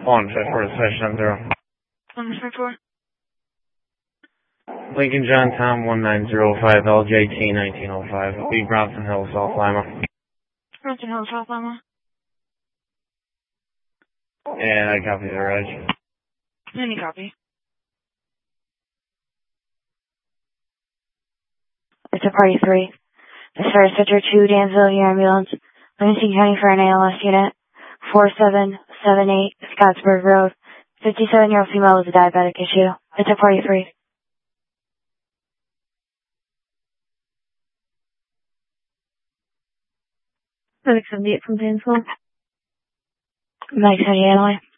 On set for session 0. On set for? Lincoln John Tom 1905 LJT 1905. B Bronson Hill, South Lima. Bronson Hill, South Lima. And I copy the reg. Any copy. It's a party 3. The Star Sector 2 Danville Air Ambulance. Livingston County for an ALS unit. 4778 Scottsburg Road. 57-year-old female with a diabetic issue. It's a party 3. Medic 78 from Danville. Medic 78 Illinois.